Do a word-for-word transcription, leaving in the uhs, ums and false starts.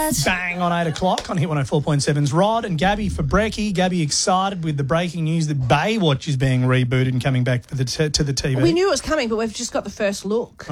that. Bang on eight o'clock on Hit one oh four point seven's Rod and Gabby for brekkie. Gabby excited with the breaking news that Baywatch is being rebooted and coming back for the t- to the T V. We knew it was coming, but we've just got the first look.